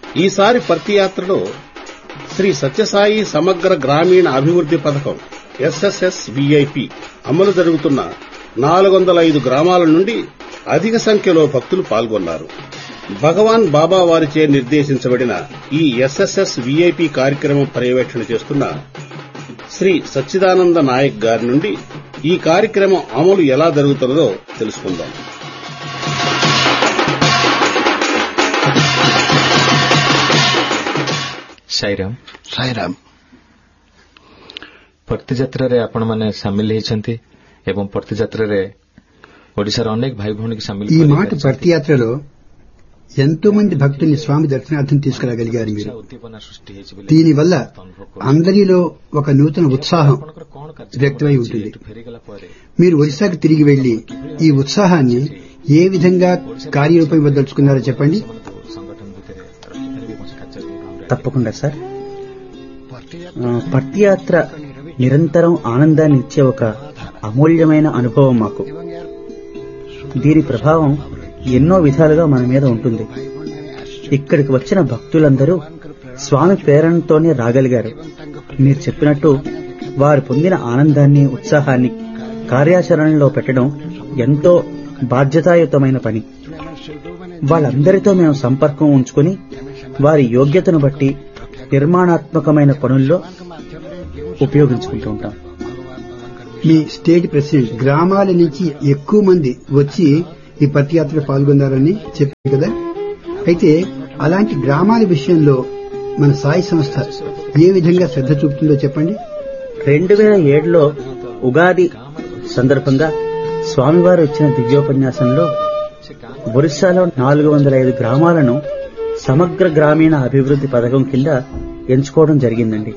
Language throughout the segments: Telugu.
ఈసారి పర్తి యాత్రలో శ్రీ సత్యసాయి సమగ్ర గ్రామీణ అభివృద్ది పథకం SSSVIP అమలు జరుగుతున్న 405 గ్రామాల నుండి అధిక సంఖ్యలో భక్తులు పాల్గొన్నారు. భగవాన్ బాబా వారిచే నిర్దేశించబడిన ఈ SSSVIP కార్యక్రమం పర్యవేక్షణ చేస్తున్న శ్రీ సచ్చిదానంద నాయక్ గారి నుండి ఈ కార్యక్రమం అమలు ఎలా జరుగుతుందో తెలుసుకుందాం. ସାଇରାମ ପର୍ତ୍ତିଯାତ୍ରାରେ ଆପଣମାନେ ସାମିଲ ହେଇଛନ୍ତି ଏବଂ ପର୍ତ୍ତିଯାତ୍ରାରେ ଓଡ଼ିଶାର ଅନେକ ଭାଇ ଭଉଣୀకి ସାମିଲ ఈ మాట పర్తియాత్రలో ఎంతో మంది భక్తుల్ని స్వామి దర్శనార్థం తీసుకురాగలిగారు. మీరు దీనివల్ల అందరిలో ఒక నూతన ఉత్సాహం వ్యక్తమై ఉంటుంది. మీరు ఒరిస్సాకు తిరిగి వెళ్లి ఈ ఉత్సాహాన్ని ఏ విధంగా కార్యరూపం ఇవ్వదలుచుకున్నారో చెప్పండి. తప్పకుండా సార్. పర్తియాత్ర నిరంతరం ఆనందాన్ని ఇచ్చే ఒక అమూల్యమైన అనుభవం మాకు. దీని ప్రభావం ఎన్నో విధాలుగా మన మీద ఉంటుంది. ఇక్కడికి వచ్చిన భక్తులందరూ స్వామి ప్రేరణతోనే రాగలిగారు. మీరు చెప్పినట్టు వారు పొందిన ఆనందాన్ని, ఉత్సాహాన్ని కార్యాచరణలో పెట్టడం ఎంతో బాధ్యతాయుతమైన పని. వాళ్ళందరితో మేము సంపర్కం ఉంచుకుని వారి యోగ్యతను బట్టి నిర్మాణాత్మకమైన పనుల్లో ఉపయోగించుకుంటూ ఉంటాం. మీ స్టేట్ ప్రెసిడెంట్ గ్రామాల నుంచి ఎక్కువ మంది వచ్చి ఈ పర్తియాత్రలో పాల్గొన్నారని చెప్పారు కదా. అయితే అలాంటి గ్రామాల విషయంలో మన సాయి సంస్థ ఏ విధంగా శ్రద్ధ చూపుతుందో చెప్పండి. 2007లో ఉగాది సందర్భంగా స్వామివారు ఇచ్చిన దివ్యోపన్యాసంలో ఒరిస్సాలో 405 గ్రామాలను సమగ్ర గ్రామీణ అభివృద్ది పథకం కింద ఎంచుకోవడం జరిగిందండి.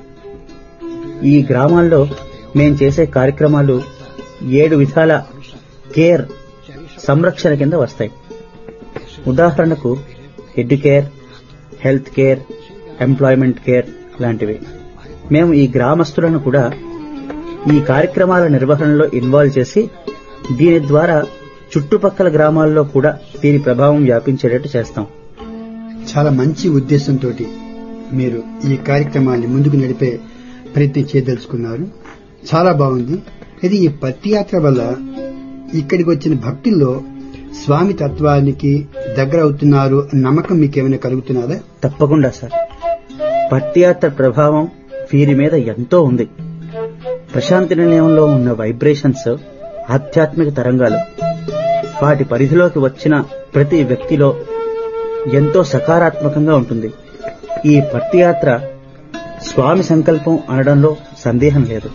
ఈ గ్రామాల్లో మేం చేసే కార్యక్రమాలు 7 విధాల కేర్ సంరక్షణ కింద వస్తాయి. ఉదాహరణకు educare, health care, employment care లాంటివి. మేము ఈ గ్రామస్తులను కూడా ఈ కార్యక్రమాల నిర్వహణలో ఇన్వాల్వ్ చేసి దీని ద్వారా చుట్టుపక్కల గ్రామాల్లో కూడా దీని ప్రభావం వ్యాపించేటట్టు చేస్తాం. చాలా మంచి ఉద్దేశంతో మీరు ఈ కార్యక్రమాన్ని ముందుకు నడిపే ప్రయత్నం చేయదలుచుకున్నారు. చాలా బాగుంది. ఇది ఈ పర్తియాత్ర వల్ల ఇక్కడికి వచ్చిన భక్తుల్లో స్వామి తత్వానికి దగ్గర అవుతున్నారు నమ్మకం మీకేమైనా కలుగుతున్నదా? తప్పకుండా సార్. పర్తియాత్ర ప్రభావం వీరి మీద ఎంతో ఉంది. ప్రశాంతి నిలయంలో ఉన్న వైబ్రేషన్స్ ఆధ్యాత్మిక తరంగాలు. వాటి పరిధిలోకి వచ్చిన ప్రతి వ్యక్తిలో ఎంతో సకారాత్మకంగా ఉంటుంది. ఈ పర్తియాత్ర స్వామి సంకల్పం అనడంలో సందేహం లేదు.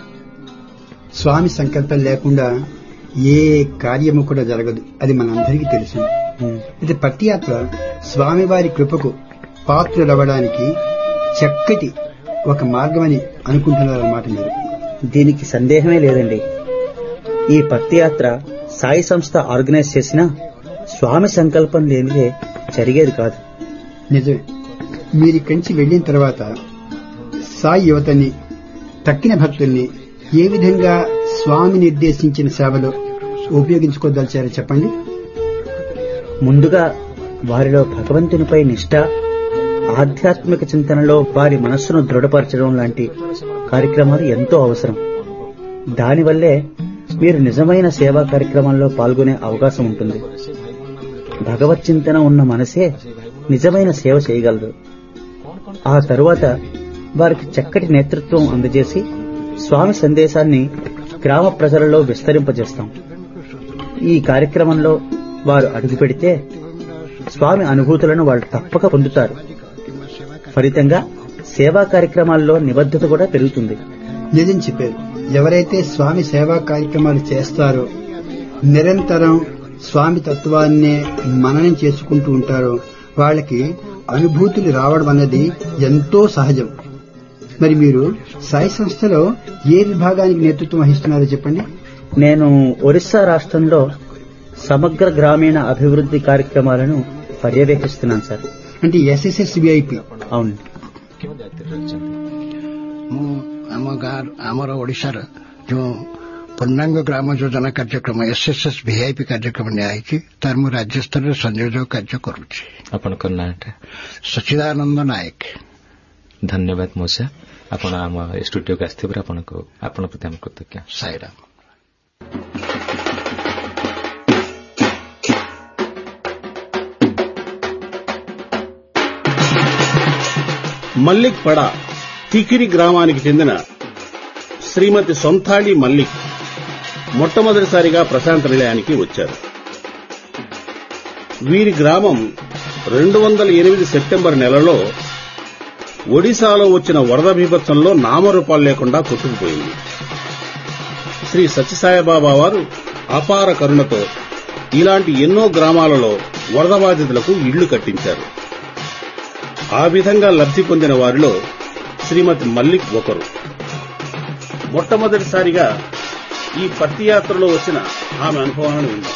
స్వామి సంకల్పం లేకుండా ఏ కార్యము కూడా జరగదు. అది మనందరికీ తెలుసు. ఇది పర్తియాత్ర స్వామివారి కృపకు పాత్రులవ్వడానికి చక్కటి ఒక మార్గమని అనుకుంటున్నారన్నమాట మీరు. దీనికి సందేహమే లేదండి. ఈ పర్తియాత్ర సాయి సంస్థ ఆర్గనైజ్ చేసిన స్వామి సంకల్పం లేనిదే జరిగేది కాదు. నిజమే. మీరిక్కడి నుంచి వెళ్లిన తర్వాత సాయి యువతని, తక్కిన భక్తుల్ని ఏ విధంగా స్వామి నిర్దేశించిన సేవలో ఉపయోగించుకోదలిచారో చెప్పండి. ముందుగా వారిలో భగవంతునిపై నిష్ఠ, ఆధ్యాత్మిక చింతనలో వారి మనస్సును దృఢపరచడం లాంటి కార్యక్రమాలు ఎంతో అవసరం. దానివల్లే మీరు నిజమైన సేవా కార్యక్రమాల్లో పాల్గొనే అవకాశం ఉంటుంది. భగవత్ చింతన ఉన్న మనసే నిజమైన సేవ చేయగలదు. ఆ తరువాత వారికి చక్కటి నేతృత్వం అందజేసి స్వామి సందేశాన్ని గ్రామ ప్రజలలో విస్తరింపజేస్తాం. ఈ కార్యక్రమంలో వారు అడుగుపెడితే స్వామి అనుభూతులను వాళ్ళు తప్పక పొందుతారు. ఫలితంగా సేవా కార్యక్రమాల్లో నిబద్ధత కూడా పెరుగుతుంది. నిజం చెప్పారు. ఎవరైతే స్వామి సేవా కార్యక్రమాలు చేస్తారో, నిరంతరం స్వామి తత్వాన్నే మననం చేసుకుంటూ ఉంటారో వాళ్ళకి అనుభూతులు రావడం అన్నది ఎంతో సహజం. మరి మీరు సాయి సంస్థలో ఏ విభాగానికి నేతృత్వం వహిస్తున్నారో చెప్పండి. నేను ఒరిస్సా రాష్ట్రంలో సమగ్ర గ్రామీణ అభివృద్ది కార్యక్రమాలను పర్యవేక్షిస్తున్నాను సార్. అంటే SSSVIP? అవును. ଆମର ଓଡ଼ିଶାର ଯେଉଁ ପୂର୍ଣ୍ଣାଙ୍ଗ ଗ୍ରାମ ଯୋଜନା କାର୍ଯ୍ୟକ୍ରମ SSS VIP କାର୍ଯ୍ୟକ୍ରମ ନିଆଯାଇଛି। ତାର ମୁଁ ରାଜ୍ୟସ୍ତରରେ ସଂଯୋଜକ କାର୍ଯ୍ୟ କରୁଛି। ଆପଣଙ୍କ ନାଁଟା? ସଚିଦାନନ୍ଦ ନାୟକ। ଧନ୍ୟବାଦ ମଉସା, ଆପଣ ଆମ ଷ୍ଟୁଡିଓକୁ ଆସିଥିବାରୁ ଆପଣଙ୍କ ପ୍ରତି ଆମେ କୃତଜ୍ଞ। ସାଇରାମ। మల్లిక్ పడా తికిరి గ్రామానికి చెందిన శ్రీమతి సొంతాళి మల్లిక్ మొట్టమొదటిసారిగా ప్రశాంత నిలయానికి వచ్చారు. వీరి గ్రామం 2008 సెప్టెంబర్ నెలలో ఒడిశాలో వచ్చిన వరద బీభత్సంలో నామరూపాలు లేకుండా కొట్టుకుపోయింది. శ్రీ సత్యసాయిబాబా వారు అపార కరుణతో ఇలాంటి ఎన్నో గ్రామాలలో వరద బాధితులకు ఇళ్లు కట్టించారు. ఆ విధంగా లబ్ధి పొందిన వారిలో శ్రీమతి మల్లిక్ ఒకరు. మొట్టమొదటిసారిగా ఈ పత్తి యాత్రలో వచ్చిన ఆమె అనుభవాలను విందాం.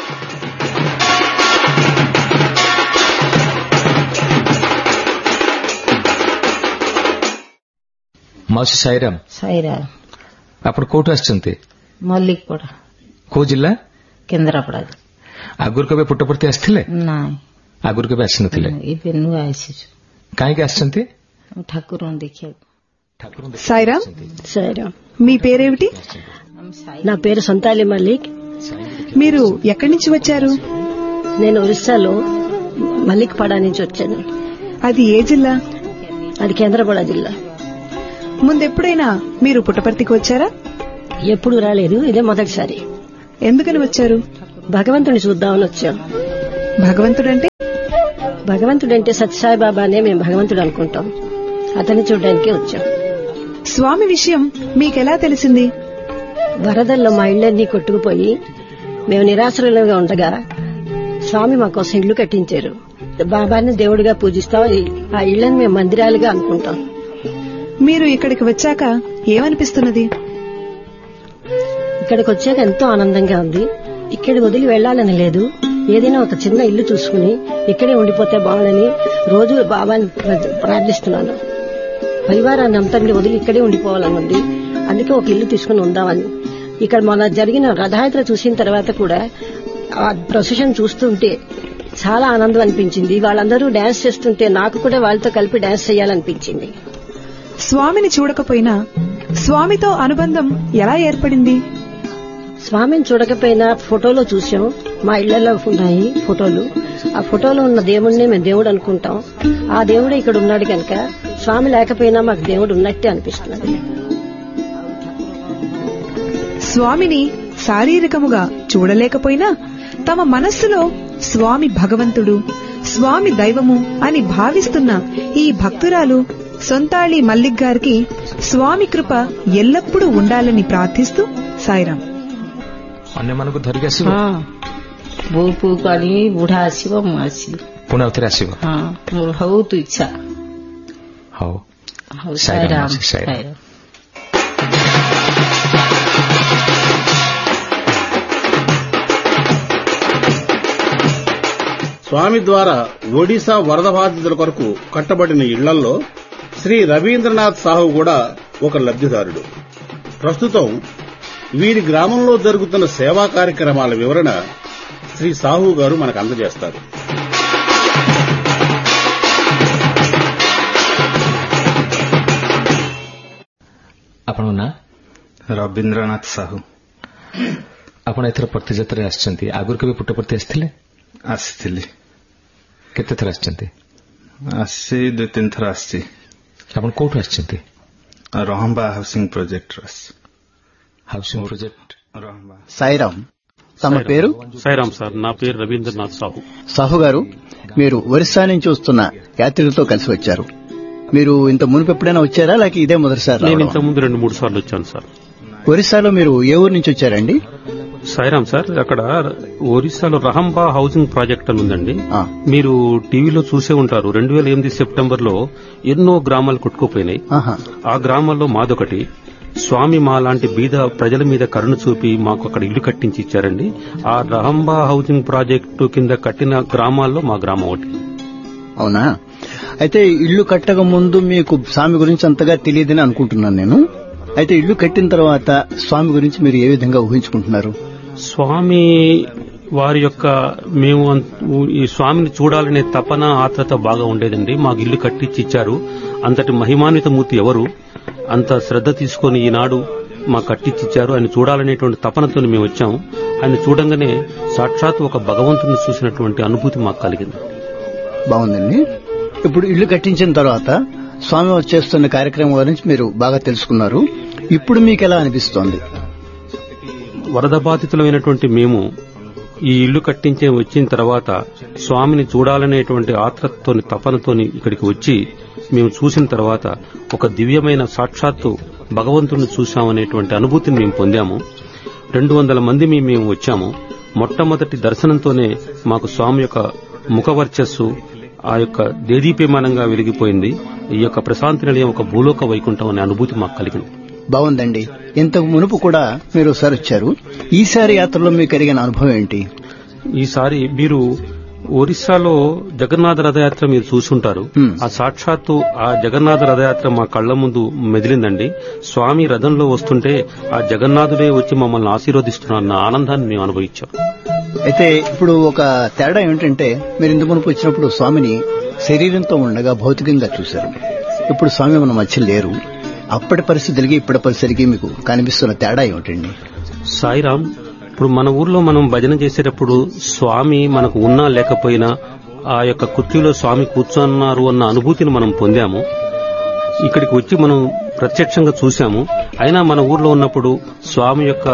ମାଉସୀ ସାଇରାମ। ସାଇରାମ। ଆପଣ କୋଉଠୁ ଆସିଛନ୍ତି? ମଲ୍ଲିକପଡ଼ା। କୋଉ ଜିଲ୍ଲା? କେନ୍ଦ୍ରାପଡ଼ା। ଆଗରୁ କେବେ ପୁଟ୍ଟପର୍ତ୍ତି ଆସିଥିଲେ? ନାଇଁ, ଆଗରୁ କେବେ ଆସିନଥିଲେ? ଏବେ ନୂଆ ଆସିଛୁ। କାହିଁକି ଆସିଛନ୍ତି? ଠାକୁରଙ୍କୁ ଦେଖିବାକୁ। సాయిరామ్, సాయిరామ్. మీ పేరేమిటి? నా పేరు సొంతాలి మల్లిక్. మీరు ఎక్కడి నుంచి వచ్చారు? నేను ఒరిస్సాలో మల్లిక్పడా నుంచి వచ్చాను. అది ఏ జిల్లా? అది కేంద్రపడా జిల్లా. ముందెప్పుడైనా మీరు పుట్టపర్తికి వచ్చారా? ఎప్పుడు రాలేదు, ఇదే మొదటిసారి. ఎందుకని వచ్చారు? భగవంతుని చూద్దామని వచ్చాం. భగవంతుడంటే? భగవంతుడంటే సత్యసాయిబాబానే మేము భగవంతుడు అనుకుంటాం. అతన్ని చూడడానికే వచ్చాం. స్వామి విషయం మీకెలా తెలిసింది? వరదల్లో మా ఇళ్లన్నీ కొట్టుకుపోయి మేము నిరాశ్రయులుగా ఉండగా స్వామి మా కోసం ఇళ్లు కట్టించారు. బాబాని దేవుడిగా పూజిస్తాం. ఆ ఇళ్లను మేము మందిరాలుగా అనుకుంటాం. మీరు ఇక్కడికి వచ్చాక ఏమనిపిస్తున్నది? ఇక్కడికి వచ్చాక ఎంతో ఆనందంగా ఉంది. ఇక్కడికి వదిలి వెళ్లాలని లేదు. ఏదైనా ఒక చిన్న ఇల్లు చూసుకుని ఇక్కడే ఉండిపోతే బాగుండని రోజు బాబాని ప్రార్థిస్తున్నాను. పరివారాన్ని అంతటి వదిలి ఇక్కడే ఉండిపోవాలని ఉంది. అందుకే ఒక ఇల్లు తీసుకుని ఉందామని. ఇక్కడ మన జరిగిన రథయాత్ర చూసిన తర్వాత కూడా ఆ ప్రొసెషన్ చూస్తుంటే చాలా ఆనందం అనిపించింది. వాళ్ళందరూ డాన్స్ చేస్తుంటే నాకు కూడా వాళ్ళతో కలిపి డాన్స్ చేయాలనిపించింది. స్వామిని చూడకపోయినా స్వామితో అనుబంధం ఎలా ఏర్పడింది? స్వామిని చూడకపోయినా ఫోటోలో చూసాం. మా ఇళ్లలో ఉన్నాయి ఫోటోలు. ఆ ఫోటోలో ఉన్న దేవుడిని మేము దేవుడు అనుకుంటాం. ఆ దేవుడే ఇక్కడ ఉన్నాడు కనుక స్వామి లేకపోయినా మాకు దేవుడు ఉన్నట్టే అనిపిస్తున్నది. స్వామిని శారీరకముగా చూడలేకపోయినా తమ మనస్సులో స్వామి భగవంతుడు, స్వామి దైవము అని భావిస్తున్న ఈ భక్తురాలు సొంతాళి మల్లిక్ గారికి స్వామి కృప ఎల్లప్పుడూ ఉండాలని ప్రార్థిస్తూ ସାଇରାମ। ଅନ୍ୟମାନଙ୍କୁ ଧରିକି ଆସିବ? ବୋଉ ପୁଅ କରି ବୁଢା ଆସିବ, ମୁଁ ଆସିବି। ପୁଣି ଆଉ ଥରେ ଆସିବ? ହଁ, ମୋର ବହୁତ ଇଚ୍ଛା। ହଉ ସାଇରାମ। స్వామి ద్వారా ఒడిశా వరద బాధితుల కొరకు కట్టబడిన ఇళ్లలో శ్రీ రవీంద్రనాథ్ సాహు కూడా ఒక లబ్ధిదారుడు. ప్రస్తుతం వీరి గ్రామంలో జరుగుతున్న సేవా కార్యక్రమాల వివరణ శ్రీ సాహు గారు మనకు అందజేస్తారు. ଆପଣଙ୍କ ନାଁ? ରବୀନ୍ଦ୍ରନାଥ ସାହୁ। ଆପଣ ଏଥର ପର୍ତ୍ତିଯାତ୍ରାରେ ଆସିଛନ୍ତି। ଆଗରୁ କେବେ ପୁଟ୍ଟପର୍ତ୍ତି ଆସିଥିଲେ? ଆସିଥିଲି। କେତେ ଥର ଆସିଛନ୍ତି? ଆସିଛି 2-3 ଥର ଆସିଛି। ଆପଣ କୋଉଠୁ ଆସିଛନ୍ତି? ରହମ୍ବା ହାଉସିଂ ପ୍ରୋଜେକ୍ଟରୁ ଆସିଛି। Housing project రహంబా। సాయిరామ్, తమ పేరు? సాయిరామ్ సార్, నా పేరు రవీంద్రనాథ్ సాహు. సాహు గారు, మీరు ఒరిస్సా నుంచి వస్తున్న యాత్రికులతో కలిసి వచ్చారు. మీరు ఇంత మునుపు ఎప్పుడైనా వచ్చారా, లేక ఇదే మొదటిసారి? నేను ఇంత ముందు 2-3 సార్లు వచ్చాను సార్. ఒరిస్సాలో మీరు ఏ ఊరు నుంచి వచ్చారండి? సాయిరామ్ సార్, అక్కడ ఒరిస్సాలో రహంబా హౌసింగ్ ప్రాజెక్ట్ అని ఉందండి. మీరు టీవీలో చూసే ఉంటారు. 2008 సెప్టెంబర్ లో ఎన్నో గ్రామాలు కొట్టుకుపోయినాయి. ఆ గ్రామాల్లో మాదొకటి. స్వామి మా లాంటి బీద ప్రజల మీద కరుణ చూపి మాకు అక్కడ ఇల్లు కట్టించి ఇచ్చారండి. ఆ రహంబా హౌసింగ్ ప్రాజెక్టు కింద కట్టిన గ్రామాల్లో మా గ్రామం ఒకటి. అవునా? అయితే ఇల్లు కట్టక ముందు మీకు స్వామి గురించి అంతగా తెలియదని అనుకుంటున్నాను నేను. అయితే ఇల్లు కట్టిన తర్వాత స్వామి గురించి మీరు ఏ విధంగా ఊహించుకుంటున్నారు? స్వామి వారి యొక్క మేము ఈ స్వామిని చూడాలనే తపన ఆత్రత బాగా ఉండేదండి. మాకు ఇల్లు కట్టించి ఇచ్చారు. అంతటి మహిమాన్విత మూర్తి ఎవరు అంత శ్రద్ధ తీసుకొని ఈనాడు మాకు కట్టించిచ్చారు. ఆయన చూడాలనేటువంటి తపనతో మేము వచ్చాము. ఆయన చూడంగానే సాక్షాత్ ఒక భగవంతుని చూసినటువంటి అనుభూతి మాకు కలిగింది. బాగుందండి. ఇప్పుడు ఇల్లు కట్టించిన తర్వాత స్వామి చేస్తున్న కార్యక్రమం గురించి మీరు బాగా తెలుసుకున్నారు. ఇప్పుడు మీకు ఎలా అనిపిస్తోంది? వరద బాధితులైనటువంటి మేము ఈ ఇల్లు కట్టించే వచ్చిన తర్వాత స్వామిని చూడాలనేటువంటి ఆత్రతతోని తపనతోని ఇక్కడికి వచ్చి మేము చూసిన తర్వాత ఒక దివ్యమైన సాక్షాత్తు భగవంతుని చూశామనేటువంటి అనుభూతిని మేము పొందాము. 200 మంది మేము వచ్చాము. మొట్టమొదటి దర్శనంతోనే మాకు స్వామి యొక్క ముఖవర్చస్సు ఆ యొక్క దేదీప్యమానంగా వెలిగిపోయింది. ఈ యొక్క ప్రశాంతి నిలయం ఒక భూలోక వైకుంఠం అనే అనుభూతి మాకు కలిగింది. బాగుందండి. ఇంతకు మునుపు కూడా మీరు ఒకసారి వచ్చారు. ఈసారి యాత్రలో మీకు కలిగిన అనుభవం ఏంటి? ఈసారి మీరు ఒరిస్సాలో జగన్నాథ రథయాత్ర మీరు చూసుంటారు. ఆ సాక్షాత్తు ఆ జగన్నాథ రథయాత్ర మా కళ్ల ముందు మెదిలిందండి. స్వామి రథంలో వస్తుంటే ఆ జగన్నాథుడే వచ్చి మమ్మల్ని ఆశీర్వదిస్తున్న ఆనందాన్ని మేము అనుభవించాం. అయితే ఇప్పుడు ఒక తేడా ఏమిటంటే, మీరు ఇంతకు మునుపు వచ్చినప్పుడు స్వామిని శరీరంతో ఉండగా భౌతికంగా చూశారు. ఇప్పుడు స్వామి మన మధ్య లేరు. అప్పటి పరిస్థితులకి ఇప్పటి పరిస్థితికి మీకు కనిపిస్తున్న తేడా ఏమిటండి? సాయిరాం, ఇప్పుడు మన ఊర్లో మనం భజన చేసేటప్పుడు స్వామి మనకు ఉన్నా లేకపోయినా ఆ యొక్క కుర్చీలో స్వామి కూర్చున్నారు అన్న అనుభూతిని మనం పొందాము. ఇక్కడికి వచ్చి మనం ప్రత్యక్షంగా చూశాము. అయినా మన ఊర్లో ఉన్నప్పుడు స్వామి యొక్క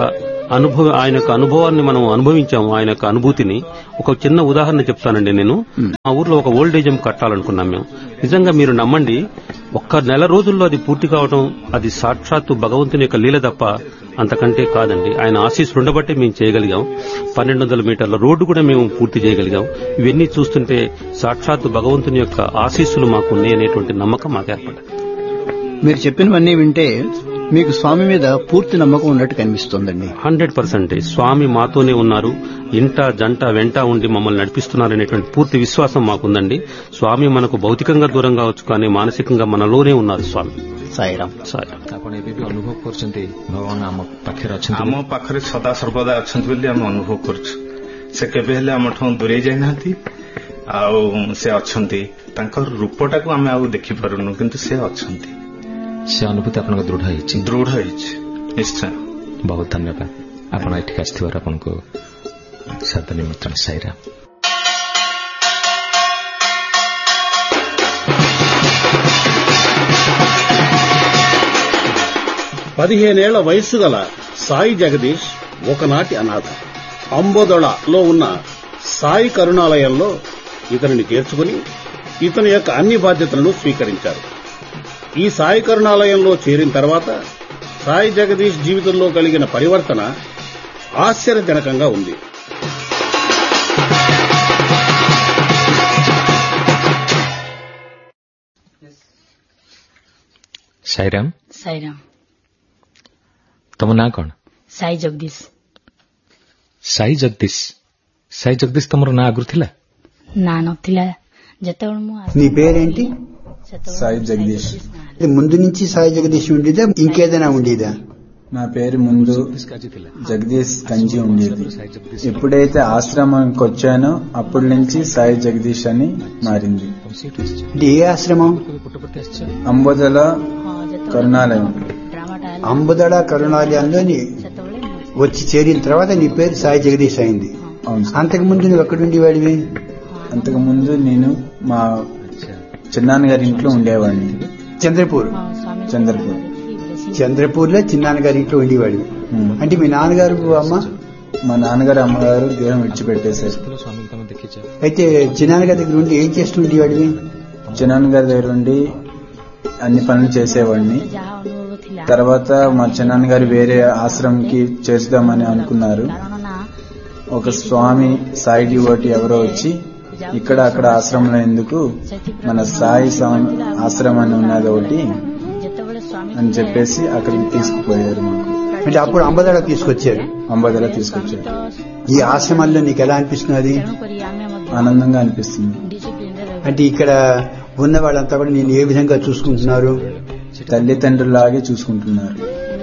ఆయన యొక్క అనుభవాన్ని మనం అనుభవించాము. ఆయన యొక్క అనుభూతిని ఒక చిన్న ఉదాహరణ చెప్తానండి. నేను మా ఊర్లో ఒక ఓల్డ్ ఏజ్ హోమ్ కట్టాలనుకున్నాం మేము. నిజంగా మీరు నమ్మండి, ఒక్క నెల రోజుల్లో అది పూర్తి కావడం అది సాక్షాత్తు భగవంతుని యొక్క లీల తప్ప అంతకంటే కాదండి. ఆయన ఆశీస్సులు ఉండబట్టే మేము చేయగలిగాం. 1200 మీటర్ల రోడ్డు కూడా మేము పూర్తి చేయగలిగాం. ఇవన్నీ చూస్తుంటే సాక్షాత్తు భగవంతుని యొక్క ఆశీస్సులు మాకు ఉన్నాయనేటువంటి నమ్మకం మాకు ఏర్పడ్డది. మీరు చెప్పినవన్నీ వింటే మీకు స్వామి మీద పూర్తి నమ్మకం ఉన్నట్టు కనిపిస్తోందండి. 100% స్వామి మాతోనే ఉన్నారు. ఇంట జంట వెంట ఉండి మమ్మల్ని నడిపిస్తున్నారనేటువంటి పూర్తి విశ్వాసం మాకుందండి. స్వామి మనకు భౌతికంగా దూరం కావచ్చు, కానీ మానసికంగా మనలోనే ఉన్నారు స్వామి. సాయిరాం. ଆପଣ ଏବେ ବି ଅନୁଭବ କରୁଛନ୍ତି ଭଗବାନ ଆମ ପାଖରେ ଅଛନ୍ତି? ଆମ ପାଖରେ ସଦା ସର୍ବଦା ଅଛନ୍ତି ବୋଲି ଆମେ ଅନୁଭବ କରୁଛୁ. ସେ କେବେ ହେଲେ ଆମଠୁ ଦୂରେଇ ଯାଇନାହାନ୍ତି, ଆଉ ସେ ଅଛନ୍ତି. ତାଙ୍କର ରୂପଟାକୁ ଆମେ ଆଉ ଦେଖିପାରୁନୁ, କିନ୍ତୁ ସେ ଅଛନ୍ତି. ସେ ଅନୁଭୂତି ଆପଣଙ୍କ ଦୃଢ ହେଇଛି? ଦୃଢ ହେଇଛି, ନିଶ୍ଚୟ. ବହୁତ ଧନ୍ୟବାଦ ଆପଣ ଏଠିକି ଆସିଥିବାରୁ ଆପଣଙ୍କୁ ସାଦ ନିମନ୍ତ୍ରଣ. ସାଇରାମ. పదిహేనేళ్ల వయస్సు గల సాయి జగదీష్ ఒకనాటి అనాథ. అంబోదొళలో ఉన్న సాయి కరుణాలయంలో ఇతనిని చేర్చుకుని ఇతని యొక్క అన్ని బాధ్యతలను స్వీకరించారు. ఈ సాయి కరుణాలయంలో చేరిన తర్వాత సాయి జగదీష్ జీవితంలో కలిగిన పరివర్తన ఆశ్చర్యజనకంగా ఉంది. ସାଇରାମ. ସାଇରାମ. ତମ ନାଁ କଣ? ସାଇ ଜଗଦୀଶ. ସାଇ ଜଗଦୀଶ. ସାଇ ଜଗଦୀଶ ତମର ନାଁ ଆଗରୁ ଥିଲା? ନା ନଥିଲା. ଯେତେବେଳେ ମୁଁ నీ పేరేంటి? సాయి జగదీష్. ముందు నుంచి సాయి జగదీష్ ఉండేదా, ఇంకేదైనా ఉండేదా? నా పేరు ముందు జగదీష్ కంజి ఉండేది. ఎప్పుడైతే ఆశ్రమానికి వచ్చానో అప్పటి నుంచి సాయి జగదీష్ అని మారింది. ఏ ఆశ్రమం? అంబోదల కరుణాలయం. అంబోదల కరుణాలయంలో వచ్చి చేరిన తర్వాత నీ పేరు సాయి జగదీష్ అయింది. అంతకుముందు నువ్వు ఎక్కడ ఉండేవాడివి? అంతకుముందు నేను మా చిన్నాన్నగారి ఇంట్లో ఉండేవాడిని. చంద్రపూర్ లో చిన్నాన్నగారి ఇంట్లో ఉండేవాడివి. అంటే మీ నాన్నగారు అమ్మ? మా నాన్నగారు అమ్మగారు దేహం విడిచిపెట్టేశారు. అయితే చిన్నాన్నగారి దగ్గర ఉండి ఏం చేస్తుండేవాడివి? చిన్నాన్నగారి దగ్గర ఉండి అన్ని పనులు చేసేవాడిని. తర్వాత మా చిన్నాన్నగారు వేరే ఆశ్రమంకి చేర్చుదామని అనుకున్నారు. ఒక స్వామి సాయి డివోటి ఎవరో వచ్చి ఇక్కడ అక్కడ ఆశ్రమంలో ఎందుకు, మన సాయి ఆశ్రమాన్ని ఉన్నది ఒకటి అని చెప్పేసి అక్కడికి తీసుకుపోయారు మాకు. అంటే అప్పుడు అంబదల తీసుకొచ్చారు. ఈ ఆశ్రమాల్లో నీకు ఎలా అనిపిస్తున్నది? ఆనందంగా అనిపిస్తుంది. అంటే ఇక్కడ ఉన్న వాళ్ళంతా కూడా నేను ఏ విధంగా చూసుకుంటున్నారు? తల్లిదండ్రులాగే చూసుకుంటున్నారు.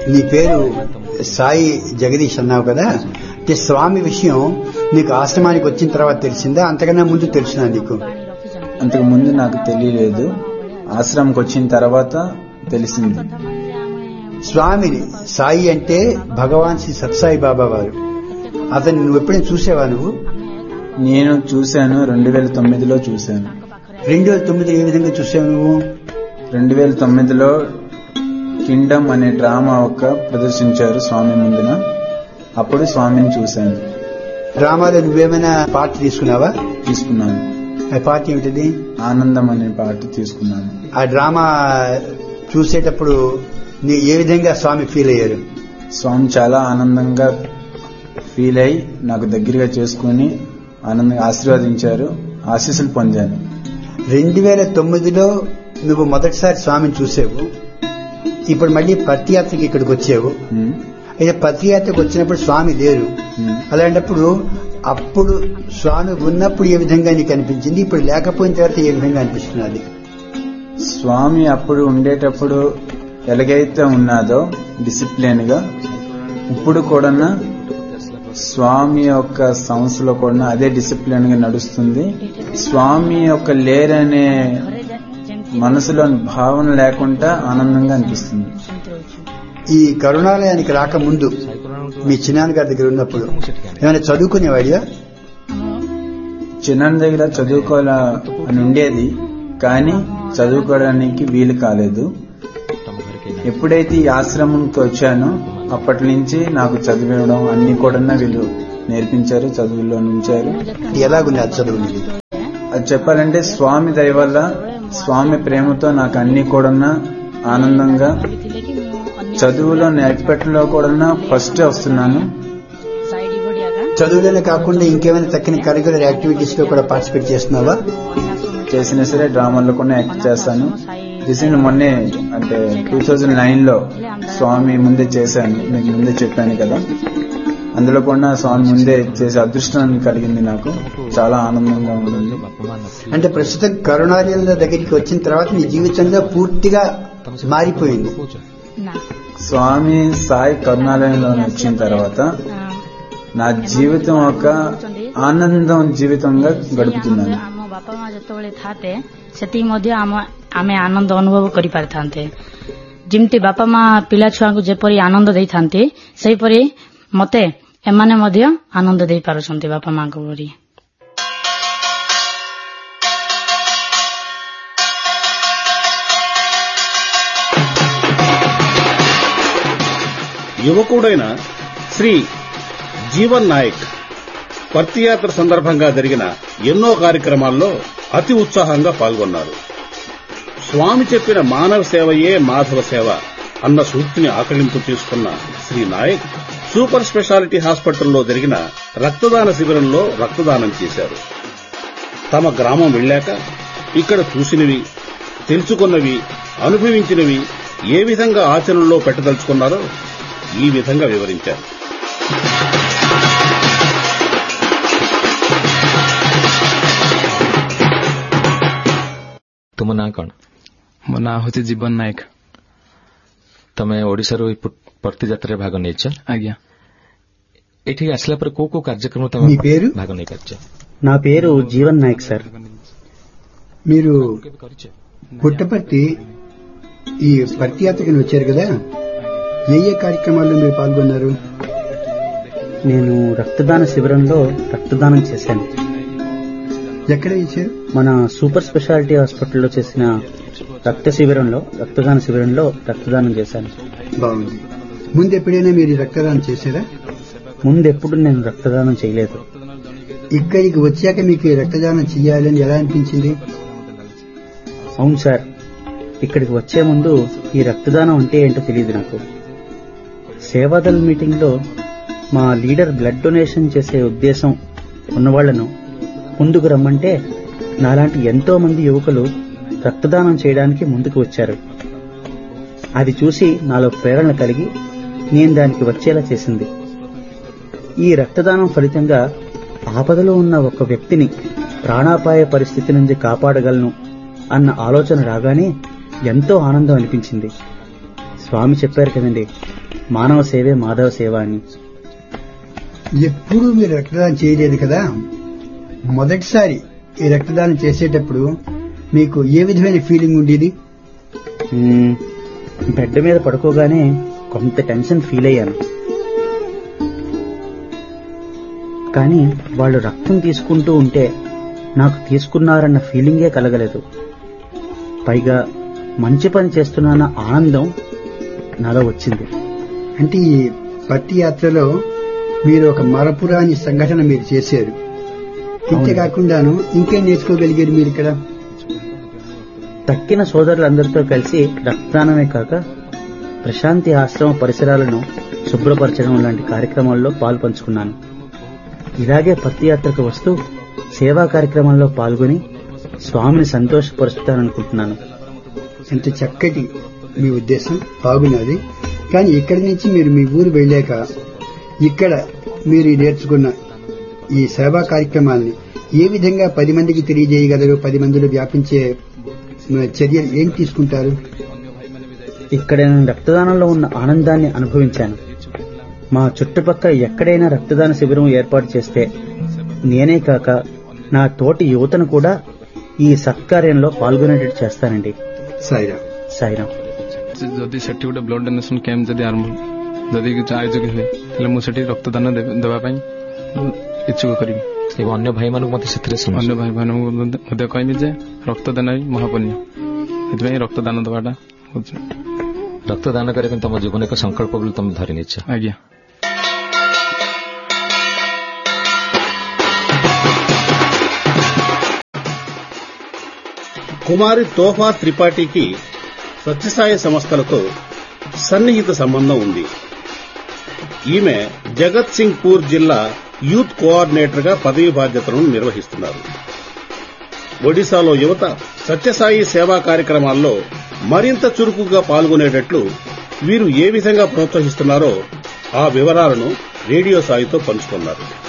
నీ పేరు సాయి జగదీష్ అన్నావు కదా, స్వామి విషయం నీకు ఆశ్రమానికి వచ్చిన తర్వాత తెలిసిందా, అంతకన్నా ముందు తెలిసినా నీకు? అంతకు ముందు నాకు తెలియలేదు, ఆశ్రమంకి వచ్చిన తర్వాత తెలిసింది. స్వామిని సాయి అంటే భగవాన్ శ్రీ సత్సాయి బాబా వారు. అతన్ని నువ్వు ఎప్పుడైనా చూసావా? నువ్వు? నేను చూశాను, 2009లో చూశాను. 2009 ఏ విధంగా చూసావు నువ్వు? 2009లో కింగ్డమ్ అనే డ్రామా ప్రదర్శించారు స్వామి ముందున, అప్పుడు స్వామిని చూశాను. డ్రామాలో నువ్వేమైనా పార్ట్ తీసుకున్నావా? తీసుకున్నాను. ఆ పార్ట్ ఏమిటిది? ఆనందం అనే పార్ట్ తీసుకున్నాను. ఆ డ్రామా చూసేటప్పుడు నీ ఏ విధంగా స్వామి ఫీల్ అయ్యారు? స్వామి చాలా ఆనందంగా ఫీల్ అయి నాకు దగ్గరగా చేసుకుని ఆనందంగా ఆశీర్వదించారు, ఆశీస్సులు పొందాను. 2009లో నువ్వు మొదటిసారి స్వామిని చూసావు, ఇప్పుడు మళ్ళీ పత్తియాత్రకి ఇక్కడికి వచ్చావు. అయితే పత్తియాత్రకు వచ్చినప్పుడు స్వామి లేరు. అలాంటప్పుడు అప్పుడు స్వామి ఉన్నప్పుడు ఏ విధంగా నీకు అనిపించింది, ఇప్పుడు లేకపోయిన తర్వాత ఏ విధంగా అనిపిస్తున్నది? స్వామి అప్పుడు ఉండేటప్పుడు ఎలాగైతే ఉన్నాదో డిసిప్లిన్ గా, ఇప్పుడు కూడా స్వామి యొక్క సంస్థలో కూడా అదే డిసిప్లిన్ గా నడుస్తుంది. స్వామి యొక్క లేరనే మనసులోని భావన లేకుండా ఆనందంగా అనిపిస్తుంది. ఈ కరుణాలయానికి రాకముందు మీ చిన్నాన్న గారి దగ్గర ఉన్నప్పుడు ఏమైనా చదువుకునేవాడియా? చిన్నాన్న దగ్గర చదువుకోవాలని ఉండేది, కానీ చదువుకోవడానికి వీలు కాలేదు. ఎప్పుడైతే ఈ ఆశ్రమంకి వచ్చానో అప్పటి నుంచి నాకు చదివడం అన్ని కూడా వీళ్ళు నేర్పించారు, చదువుల్లో ఉంచారు. ఎలాగుంది చదువు? అది చెప్పాలంటే స్వామి దయ వల్ల, స్వామి ప్రేమతో నాకు అన్ని కూడా ఆనందంగా, చదువులో ఎప్పటిలో కూడా ఫస్ట్ వస్తున్నాను. చదువులోనే కాకుండా ఇంకేమైనా తక్కిన కరిక్యులర్ యాక్టివిటీస్ లో కూడా పార్టిసిపేట్ చేస్తున్నావా? చేసినా సరే డ్రామాల్లో కూడా యాక్ట్ చేస్తాను. రీసెంట్ మొన్నే అంటే 2009లో స్వామి ముందే చేశాను, మీకు ముందే చెప్పాను కదా, అందులో కూడా స్వామి ముందే చేసే అదృష్టం కలిగింది. నాకు చాలా ఆనందంగా ఉంటుంది. అంటే ప్రస్తుతం కరుణాలయాల దగ్గరికి వచ్చిన తర్వాత నీ జీవితంలో పూర్తిగా మారిపోయింది. స్వామి సాయి కరుణాలయంలో వచ్చిన తర్వాత నా జీవితం ఒక ఆనందం జీవితంగా గడుపుతున్నాను. ବାପା ମା ଯେତେବେଳେ ଥାନ୍ତେ ସେତିକି ମଧ୍ୟ ଆମେ ଆନନ୍ଦ ଅନୁଭବ କରିପାରିଥାନ୍ତେ. ଯେମିତି ବାପା ମା ପିଲା ଛୁଆଙ୍କୁ ଯେପରି ଆନନ୍ଦ ଦେଇଥାନ୍ତି, ସେହିପରି ମତେ ଏମାନେ ମଧ୍ୟ ଆନନ୍ଦ ଦେଇପାରୁଛନ୍ତି ବାପା ମାଙ୍କ ପରି. యువకుడైన శ్రీ జీవన్ నాయక్ పత్తియాత్ర సందర్భంగా జరిగిన ఎన్నో కార్యక్రమాల్లో అతి ఉత్సాహంగా పాల్గొన్నారు. స్వామి చెప్పిన మానవ సేవయే మాధవ సేవ అన్న సూక్తిని ఆకళింపు చేసుకున్న శ్రీ నాయక్ సూపర్ స్పెషాలిటీ హాస్పిటల్లో జరిగిన రక్తదాన శిబిరంలో రక్తదానం చేశారు. తమ గ్రామం వెళ్లాక ఇక్కడ చూసినవి, తెలుసుకున్నవి, అనుభవించినవి ఏ విధంగా ఆచరణలో పెట్టదలుచుకున్నారో ఈ విధంగా వివరించారు. ତୁମ ନାଁ କଣ? ମୋ ନାଁ ହେଉଛି ଜୀବନ ନାୟକ. ତମେ ଓଡିଶାରୁ ପର୍ତ୍ତିଯାତ୍ରାରେ ଭାଗ ନେଇଛ? ଆଜ୍ଞା. ଏଠିକି ଆସିଲା ପରେ କୋଉ କୋଉ କାର୍ଯ୍ୟକ୍ରମ ତମେ ଭାଗ ନେଇପାରିଛ? నా పేరు జీవన్ నాయక్ సార్. మీరు పుట్టపర్తి ఈ పర్తియాత్రకి వచ్చారు కదా, ఏ ఏ కార్యక్రమాల్లో మీరు పాల్గొన్నారు? నేను రక్తదాన శిబిరంలో రక్తదానం చేశాను. ఎక్కడ ఇచ్చారు? మన సూపర్ స్పెషాలిటీ హాస్పిటల్లో చేసిన రక్తదాన శిబిరంలో రక్తదానం చేశాను. బాగుంది. ముందు ఎప్పుడైనా మీరు రక్తదానం చేశారా? ముందెప్పుడు నేను రక్తదానం చేయలేదు. ఇక్కడికి వచ్చాక మీకు రక్తదానం చేయాలని ఎలా అనిపించింది? అవును సార్, ఇక్కడికి వచ్చే ముందు ఈ రక్తదానం అంటే ఏంటో తెలియదు నాకు. సేవాదళ్ మీటింగ్ లో మా లీడర్ బ్లడ్ డొనేషన్ చేసే ఉద్దేశం ఉన్నవాళ్లను ముందుకు రమ్మంటే నాలాంటి ఎంతో మంది యువకులు రక్తదానం చేయడానికి ముందుకు వచ్చారు. అది చూసి నాలో ప్రేరణ కలిగి నేను దానికి వచ్చేలా చేసింది. ఈ రక్తదానం ఫలితంగా ఆపదలో ఉన్న ఒక వ్యక్తిని ప్రాణాపాయ పరిస్థితి నుంచి కాపాడగలను అన్న ఆలోచన రాగానే ఎంతో ఆనందం అనిపించింది. స్వామి చెప్పారు కదండి, మానవ సేవే మాధవ సేవ అని. ఎప్పుడూ మీరు రక్తదానం చేయలేదు కదా, మొదటిసారి ఈ రక్తదానం చేసేటప్పుడు మీకు ఏ విధమైన ఫీలింగ్ ఉండేది? బెడ్ మీద పడుకోగానే కొంత టెన్షన్ ఫీల్ అయ్యాను. కానీ వాళ్ళు రక్తం తీసుకుంటూ ఉంటే నాకు తీసుకున్నారన్న ఫీలింగే కలగలేదు. పైగా మంచి పని చేస్తున్నాన్న ఆనందం నాలో వచ్చింది. అంటే ఈ పత్తి యాత్రలో మీరు ఒక మరపురాని సంఘటన మీరు చేశారు. ఇంతేకాకుండాను ఇంకేం నేర్చుకోగలిగారు మీరు ఇక్కడ? తక్కిన సోదరులందరితో కలిసి రక్తదానమే కాక ప్రశాంతి ఆశ్రమ పరిసరాలను శుభ్రపరచడం లాంటి కార్యక్రమాల్లో పాల్పంచుకున్నాను. ఇలాగే పత్తి యాత్రకు వస్తూ సేవా కార్యక్రమాల్లో పాల్గొని స్వామిని సంతోషపరుస్తాననుకుంటున్నాను. ఎంత చక్కటి మీ ఉద్దేశం, బాగున్నది. కానీ ఇక్కడి నుంచి మీరు మీ ఊరు వెళ్ళాక ఇక్కడ మీరు నేర్చుకున్న ఈ సేవా కార్యక్రమాన్ని ఏ విధంగా 10 మందికి తెలియజేయగలరు? 10 మందిలో వ్యాపించే చర్యలు ఏం తీసుకుంటారు? ఇక్కడ నేను రక్తదానంలో ఉన్న ఆనందాన్ని అనుభవించాను. మా చుట్టుపక్కల ఎక్కడైనా రక్తదాన శిబిరం ఏర్పాటు చేస్తే నేనే కాక నా తోటి యువతను కూడా ఈ సత్కార్యంలో పాల్గొనేటట్టు చేస్తానండి. సాయిరాం. సాయిరాం. ଯଦି ସେଠି ଗୋଟେ ବ୍ଲଡ୍ ଡୋନେସନ୍ କ୍ୟାମ୍ପ ଯଦି ଆରମ୍ଭ ଯଦି କିଛି ଆୟୋଜକ ହୁଏ ତାହେଲେ ମୁଁ ସେଠି ରକ୍ତଦାନ ଦେବା ପାଇଁ ଇଚ୍ଛୁକ କରିବି। ଅନ୍ୟ ଭାଇମାନଙ୍କୁ ମଧ୍ୟ ସେଥିରେ ଅନ୍ୟ ଭାଇମାନଙ୍କୁ ମଧ୍ୟ କହିବି ଯେ ରକ୍ତଦାନ ହିଁ ମହାପୁଣ୍ୟ, ସେଥିପାଇଁ ରକ୍ତଦାନ ଦେବାଟା ହଉଛି। ରକ୍ତଦାନ କରିବା ପାଇଁ ତମ ଜୀବନ ଏକ ସଂକଳ୍ପ ବୋଲି ତମେ ଧରି ନେଇଛ। ଆଜ୍ଞା। కుమారి తోఫా త్రిపాఠికి సత్యసాయి సంస్థలతో సన్నిహిత సంబంధం ఉంది. ఈమె జగత్ సింగ్ పూర్ జిల్లా యూత్ కోఆర్డినేటర్ గా పదవి బాధ్యతలను నిర్వహిస్తున్నారు. ఒడిశాలో యువత సత్యసాయి సేవా కార్యక్రమాల్లో మరింత చురుకుగా పాల్గొనేటట్లు వీరు ఏ విధంగా ప్రోత్సహిస్తున్నారో ఆ వివరాలను రేడియో సాయితో పంచుకున్నారు.